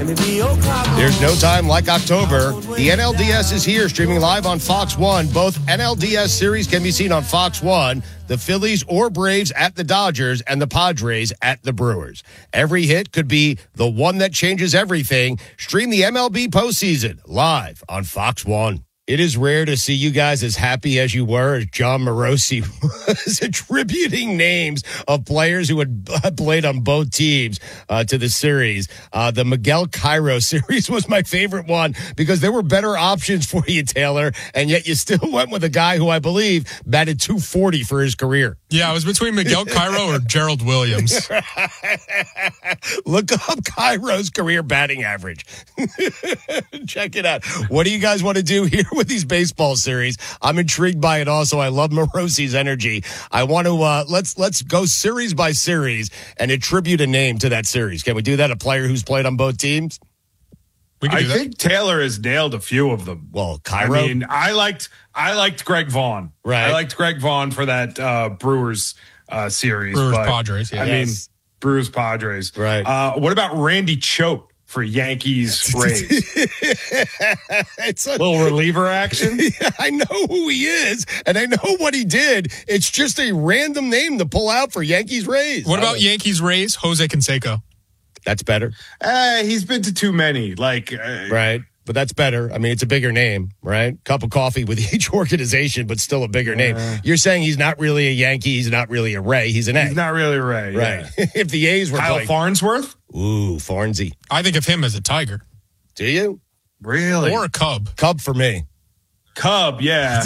There's no time like October. The NLDS is here, streaming live on Fox 1. Both NLDS series can be seen on Fox 1. The Phillies or Braves at the Dodgers and the Padres at the Brewers. Every hit could be the one that changes everything. Stream the MLB postseason live on Fox 1. It is rare to see you guys as happy as you were as John Morosi was attributing names of players who had played on both teams to the series. The Miguel Cairo series was my favorite one because there were better options for you, Taylor, and yet you still went with a guy who I believe batted .240 for his career. Yeah, it was between Miguel Cairo or Gerald Williams. Look up Cairo's career batting average. Check it out. What do you guys want to do here with these baseball series? I'm intrigued by it also. I love Morosi's energy. I want to let's go series by series and attribute a name to that series. Can we do that? A player who's played on both teams? I think Taylor has nailed a few of them. Well, Cairo. I mean, I liked Greg Vaughn. Right. I liked Greg Vaughn for that Brewers series. Padres. Yeah. I mean, Brewers Padres. Right. What about Randy Choate for Yankees Rays? It's a little reliever action. Yeah, I know who he is, and I know what he did. It's just a random name to pull out for Yankees Rays. What about Yankees Rays? Jose Canseco. That's better. He's been to too many. Right. But that's better. I mean, it's a bigger name, right? Cup of coffee with each organization, but still a bigger name. You're saying he's not really a Yankee. He's not really a Ray. He's an A. He's not really a Ray. Right. Yeah. If the A's were Kyle playing. Farnsworth? Ooh, Farnsey. I think of him as a Tiger. Do you? Really? Or a Cub. Cub for me. Cub, yeah.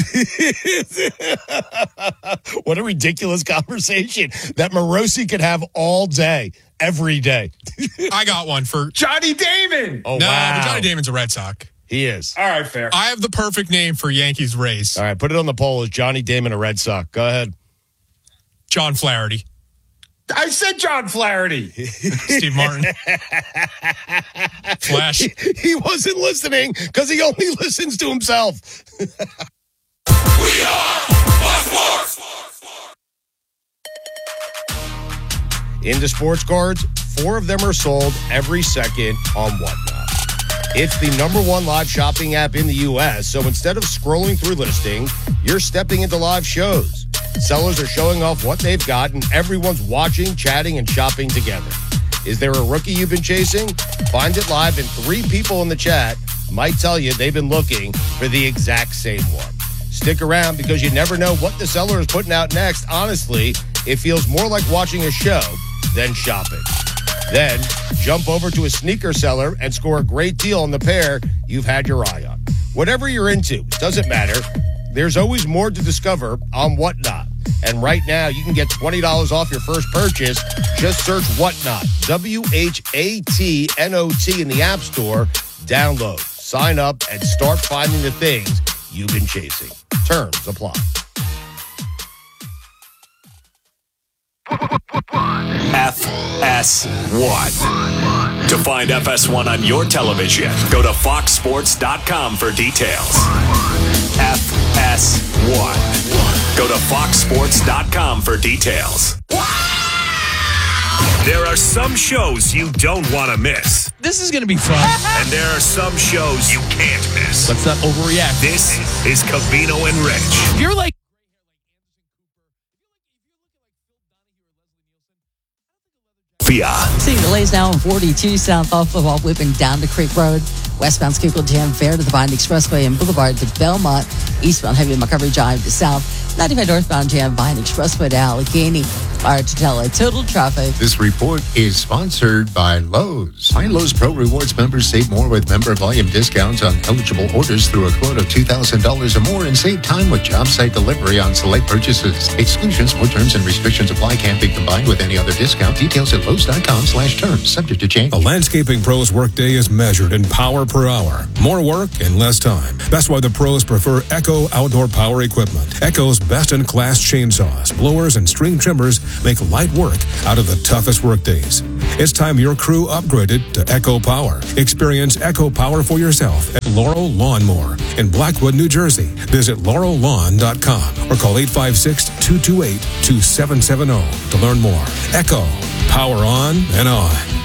What a ridiculous conversation that Morosi could have all day, every day. I got one for Johnny Damon. Oh, no, wow. but Johnny Damon's a Red Sox. He is. All right, fair. I have the perfect name for Yankees Rays. All right, put it on the poll. Is Johnny Damon a Red Sox? Go ahead. John Flaherty. I said John Flaherty. Steve Martin. Flash. He wasn't listening because he only listens to himself. We are Fox Sports. Into sports cards, 4 of them are sold every second on Whatnot. It's the #1 live shopping app in the U.S., so instead of scrolling through listings, you're stepping into live shows. Sellers are showing off what they've got, and everyone's watching, chatting, and shopping together. Is there a rookie you've been chasing? Find it live, and 3 people in the chat might tell you they've been looking for the exact same one. Stick around because you never know what the seller is putting out next. Honestly, it feels more like watching a show than shopping. Then, jump over to a sneaker seller and score a great deal on the pair you've had your eye on. Whatever you're into, doesn't matter. There's always more to discover on Whatnot. And right now, you can get $20 off your first purchase. Just search Whatnot, WHATNOT in the App Store. Download, sign up, and start finding the things you've been chasing. Terms apply. FS1. To find FS1 on your television, go to foxsports.com for details. FS1. Go to foxsports.com for details. There are some shows you don't want to miss. This is going to be fun. And there are some shows you can't miss. Let's not overreact. This is Covino and Rich. If you're like Via. Seeing delays now on 42 south off of Walt Whitman down to Creek Road. Westbound Schuylkill Jam Fair to the Vine Expressway and Boulevard to Belmont. Eastbound heavy Montgomery Drive to south. 95 northbound Jam Vine Expressway to Allegheny. Fire to tell total traffic. This report is sponsored by Lowe's. Find Lowe's Pro Rewards members save more with member volume discounts on eligible orders through a quote of $2,000 or more and save time with job site delivery on select purchases. Exclusions or terms and restrictions apply. Can't be combined with any other discount. Details at Lowe's.com/terms. Subject to change. A landscaping pro's workday is measured in power per hour. More work in less time. That's why the pros prefer Echo Outdoor Power Equipment. Echo's best-in-class chainsaws, blowers, and string trimmers make light work out of the toughest work days. It's time your crew upgraded to Echo Power. Experience Echo Power for yourself at Laurel Lawnmower in Blackwood, New Jersey. Visit laurellawn.com or call 856-228-2770 to learn more. Echo, power on and on.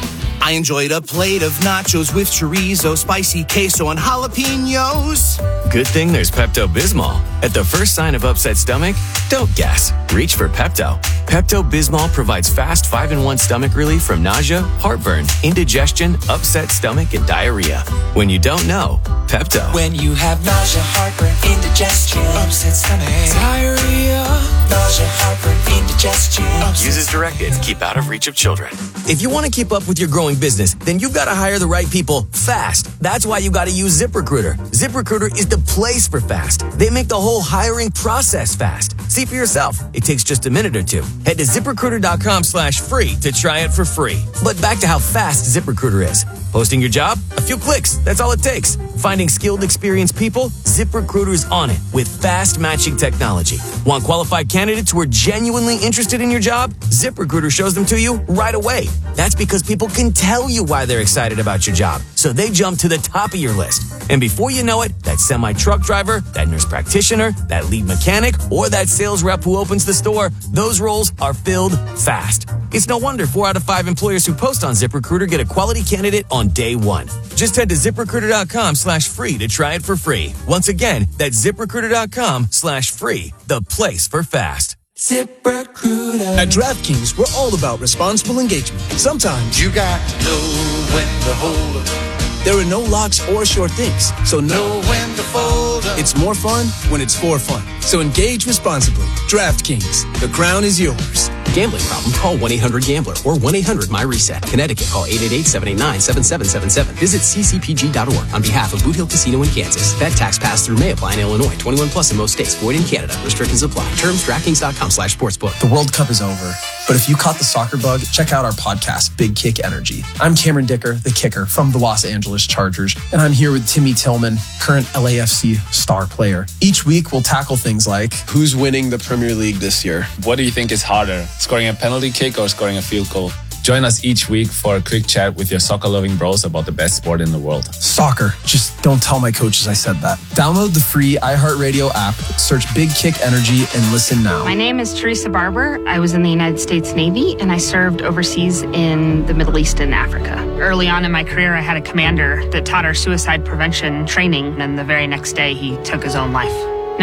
I enjoyed a plate of nachos with chorizo, spicy queso, and jalapenos. Good thing there's Pepto-Bismol. At the first sign of upset stomach, don't guess. Reach for Pepto. Pepto-Bismol provides fast 5-in-1 stomach relief from nausea, heartburn, indigestion, upset stomach, and diarrhea. When you don't know, Pepto. When you have nausea, heartburn, indigestion, upset stomach, diarrhea, nausea, heartburn, indigestion. Use as directed. Keep out of reach of children. If you want to keep up with your growing business, then you've got to hire the right people fast. That's why you got to use ZipRecruiter. ZipRecruiter is the place for fast. They make the whole hiring process fast. See for yourself. It takes just a minute or two. Head to ZipRecruiter.com/free to try it for free. But back to how fast ZipRecruiter is. Posting your job? A few clicks. That's all it takes. Finding skilled, experienced people? ZipRecruiter's on it with fast matching technology. Want qualified candidates who are genuinely interested in your job? ZipRecruiter shows them to you right away. That's because people can tell you why they're excited about your job, so they jump to the top of your list. And before you know it, that semi-truck driver, that nurse practitioner, that lead mechanic, or that sales rep who opens the store, those roles are filled fast. It's no wonder 4 out of 5 employers who post on ZipRecruiter get a quality candidate on day one. Just head to ZipRecruiter.com/free to try it for free. Once again, that's ZipRecruiter.com/free, the place for fast. ZipRecruiter. At DraftKings, we're all about responsible engagement. Sometimes You got to know when to hold up. there are no locks or short things, so Know when to fold up. it's more fun when it's for fun. So engage responsibly. DraftKings, the crown is yours. Gambling problem? Call 1-800-GAMBLER or 1-800-MY-RESET. Connecticut, call 888-789-7777. Visit ccpg.org on behalf of Boot Hill Casino in Kansas. Bet tax pass-through may apply in Illinois. 21 plus in most states. Void in Canada. Restrictions apply. Terms DraftKings.com/sportsbook. The World Cup is over, but if you caught the soccer bug, check out our podcast, Big Kick Energy. I'm Cameron Dicker, the kicker from the Los Angeles Chargers, and I'm here with Timmy Tillman, current LAFC star player. Each week, we'll tackle things like, who's winning the Premier League this year? What do you think is harder, scoring a penalty kick or scoring a field goal? Join us each week for a quick chat with your soccer-loving bros about the best sport in the world. soccer. Just don't tell my coaches I said that. Download the free iHeartRadio app, search Big Kick Energy, and listen now. My name is Teresa Barber. I was in the United States Navy, and I served overseas in the Middle East and Africa. Early on in my career, I had a commander that taught our suicide prevention training, and the very next day, he took his own life.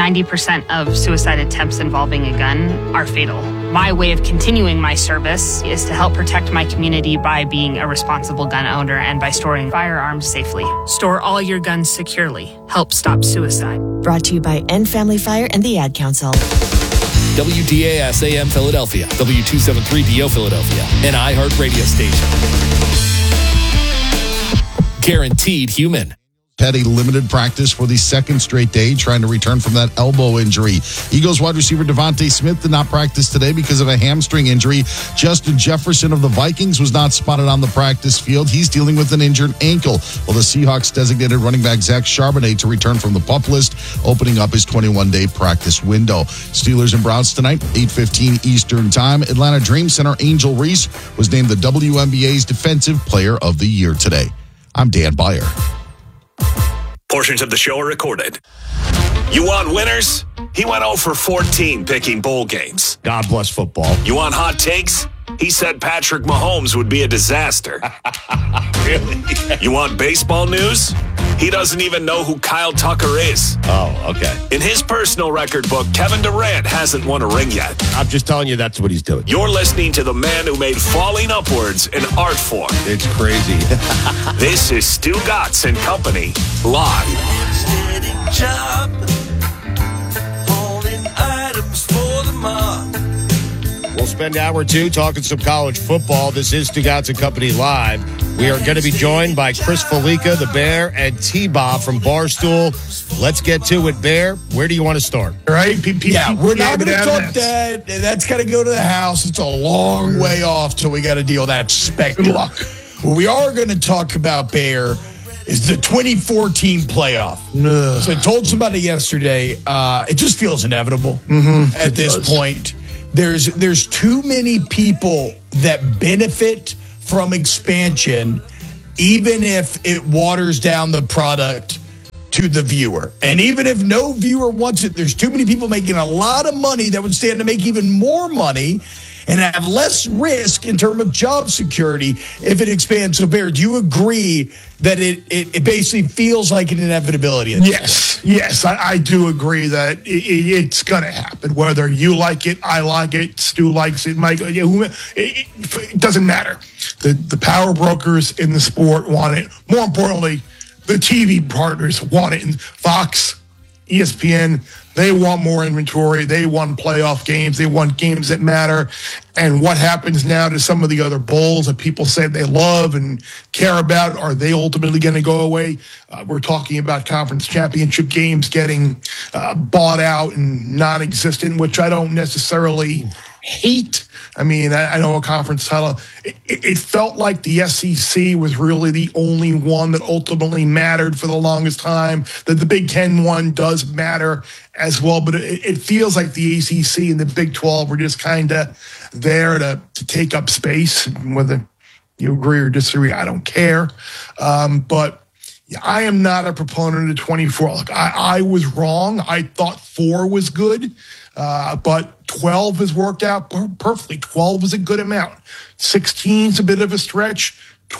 90% of suicide attempts involving a gun are fatal. My way of continuing my service is to help protect my community by being a responsible gun owner and by storing firearms safely. Store all your guns securely. Help stop suicide. Brought to you by End Family Fire and the Ad Council. WDAS AM Philadelphia, W273DO Philadelphia, an iHeart radio station. Guaranteed human. Had a limited practice for the second straight day, trying to return from that elbow injury. Eagles wide receiver Devontae Smith did not practice today because of a hamstring injury. Justin Jefferson of the Vikings was not spotted on the practice field. He's dealing with an injured ankle, while the Seahawks designated running back Zach Charbonnet to return from the PUP list, opening up his 21-day practice window. Steelers and Browns tonight, 8:15 Eastern Time. Atlanta Dream Center Angel Reese was named the WNBA's Defensive Player of the Year today. I'm Dan Byer. Portions of the show are recorded. You want winners? He went 0 for 14 picking bowl games. God bless football. You want hot takes? He said Patrick Mahomes would be a disaster. Really? You want baseball news? He doesn't even know who Kyle Tucker is. Oh, okay. In his personal record book, Kevin Durant hasn't won a ring yet. I'm just telling you that's what he's doing. You're listening to the man who made falling upwards an art form. It's crazy. This is Stu Gatz and Company, live. Job, holding items for the mob. We'll spend hour two talking some college football. This is Stu Gatz and Company Live. We are going to be joined by Chris Felica, the Bear, and T-Bob from Barstool. Let's get to it, Bear. Where do you want to start? Right? Yeah, we're not going to talk that. That's got to go to the house. It's a long way off till we got to deal with that spectacle. What we are going to talk about, Bear, is the 2014 playoff. So I told somebody yesterday, it just feels inevitable at this point. There's too many people that benefit from expansion, even if it waters down the product to the viewer. And even if no viewer wants it, there's too many people making a lot of money that would stand to make even more money. and have less risk in terms of job security if it expands. So, Bear, do you agree that it basically feels like an inevitability? Yes, I do agree that it's going to happen. Whether you like it, I like it, Stu likes it, Mike, it doesn't matter. The power brokers in the sport want it. More importantly, the TV partners want it. And Fox, ESPN, they want more inventory. They want playoff games. They want games that matter. And what happens now to some of the other bowls that people say they love and care about? Are they ultimately going to go away? We're talking about conference championship games getting bought out and non-existent, which I don't necessarily hate. I mean, I know a conference title. It felt like the SEC was really the only one that ultimately mattered for the longest time. That the Big Ten one does matter as well, but it feels like the ACC and the Big 12 were just kind of there to take up space. Whether you agree or disagree, I don't care. But I am not a proponent of 24. Look, I was wrong. I thought 4 was good. But 12 has worked out perfectly. 12 is a good amount. 16 is a bit of a stretch.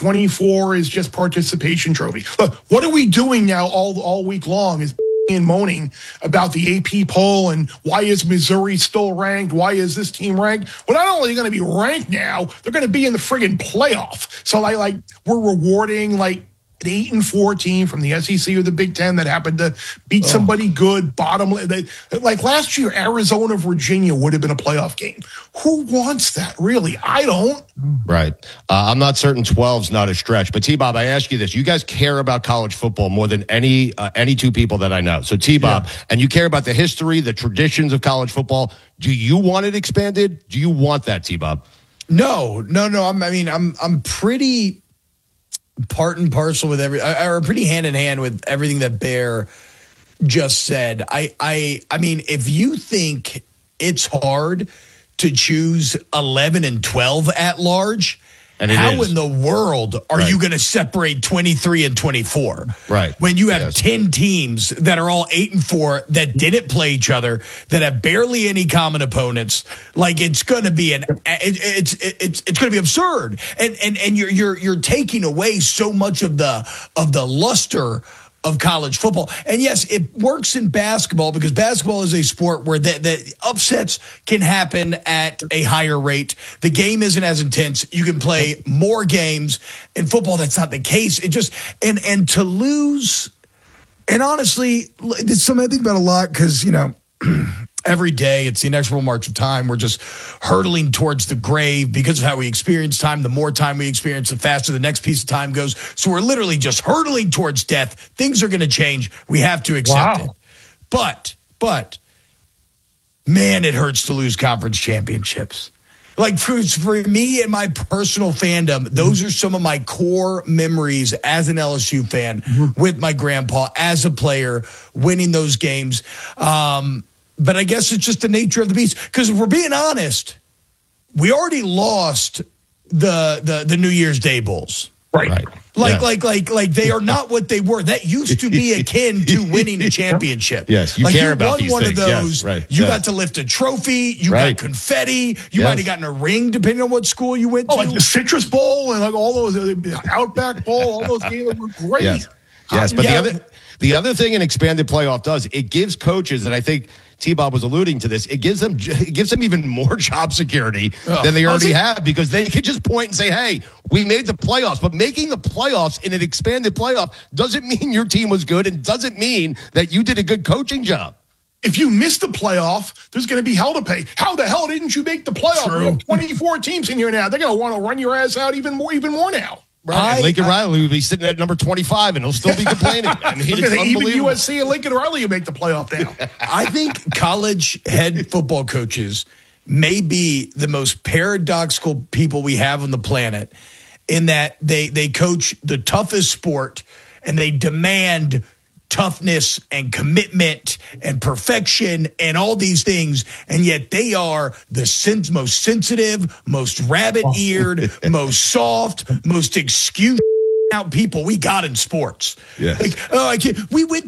24 is just participation trophy. Look, what are we doing now all week long is and moaning about the AP poll and why is Missouri still ranked? Why is this team ranked? Well, not only are they going to be ranked now, they're going to be in the friggin' playoff. So we're rewarding an 8-4 team from the SEC or the Big Ten that happened to beat somebody good, bottom. Like last year, Arizona, Virginia would have been a playoff game. Who wants that, really? I don't. Right. I'm not certain 12's not a stretch. But, T-Bob, I ask you this. You guys care about college football more than any two people that I know. So, T-Bob, and you care about the history, the traditions of college football. Do you want it expanded? Do you want that, T-Bob? No. I'm pretty part and parcel with or pretty hand in hand with everything that Bear just said. I mean, if you think it's hard to choose 11 and 12 at large, and how in the world are you going to separate 23 and 24? Right. When you have 10 teams that are all 8-4 that didn't play each other, that have barely any common opponents, like it's going to be it's going to be absurd. And you're taking away so much of the luster of college football. And yes, it works in basketball because basketball is a sport where the upsets can happen at a higher rate. The game isn't as intense. You can play more games. In football, that's not the case. It just, and to lose, and honestly, it's something I think about a lot because, every day it's the inexorable march of time. We're just hurtling towards the grave because of how we experience time. The more time we experience, the faster the next piece of time goes. So we're literally just hurtling towards death. Things are going to change. We have to accept it. But, man, it hurts to lose conference championships. Like for me and my personal fandom, those are some of my core memories as an LSU fan with my grandpa as a player winning those games. But I guess it's just the nature of the beast. Because if we're being honest, we already lost the New Year's Day Bowls. Right. Like they are not what they were. That used to be akin to winning a championship. Yes, you care about these things. You won one of those. You got to lift a trophy. You got confetti. You might have gotten a ring, depending on what school you went to. Like the Citrus Bowl and like all those Outback Bowl. All those games were great. Yes, but the other thing an expanded playoff does, it gives coaches, and I think T-Bob was alluding to this, it gives them even more job security than they already have because they could just point and say, hey, we made the playoffs. But making the playoffs in an expanded playoff doesn't mean your team was good and doesn't mean that you did a good coaching job. If you miss the playoff, there's going to be hell to pay. How the hell didn't you make the playoff? True. We have 24 teams in here now. They're going to want to run your ass out even more now. Right. And Lincoln Riley will be sitting at number 25, and he'll still be complaining. I mean, even USC and Lincoln Riley will make the playoff now. I think college head football coaches may be the most paradoxical people we have on the planet in that they coach the toughest sport, and they demand toughness and commitment and perfection and all these things, and yet they are the most sensitive, most rabbit-eared, most soft, most excuse out people we got in sports. Yes. We went